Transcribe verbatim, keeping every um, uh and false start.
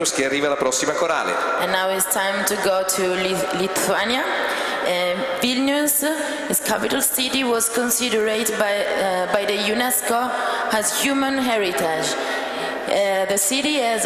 che arriva la prossima corale. And now it's time to go to Lith- Lithuania. Uh, Vilnius, its capital city, was considered by, uh, by the UNESCO as human heritage. Uh, the city has